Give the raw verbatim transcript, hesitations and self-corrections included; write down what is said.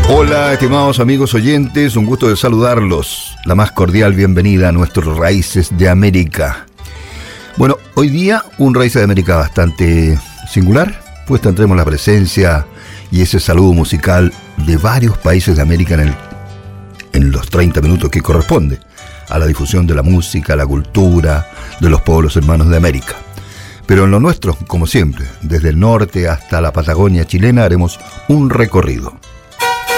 Hola, estimados amigos oyentes, un gusto de saludarlos. La más cordial bienvenida a nuestros Raíces de América. Bueno, hoy día un Raíces de América bastante singular, pues tendremos la presencia y ese saludo musical de varios países de América en, el, en los treinta minutos que corresponde a la difusión de la música, la cultura de los pueblos hermanos de América. Pero en lo nuestro, como siempre, desde el norte hasta la Patagonia chilena, haremos un recorrido.